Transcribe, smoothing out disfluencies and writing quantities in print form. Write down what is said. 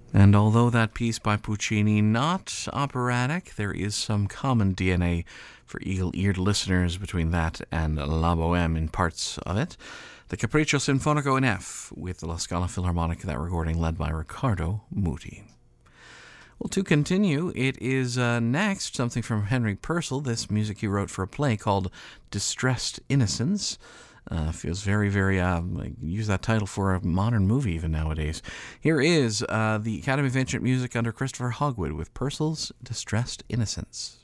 And although that piece by Puccini not operatic, there is some common DNA for eagle-eared listeners between that and La Boheme in parts of it. The Capriccio Sinfonico in F with the La Scala Philharmonic, that recording led by Riccardo Muti. Well, to continue, it is next something from Henry Purcell, this music he wrote for a play called Distressed Innocence. Feels very, very, use that title for a modern movie even nowadays. Here is the Academy of Ancient Music under Christopher Hogwood with Purcell's Distressed Innocence.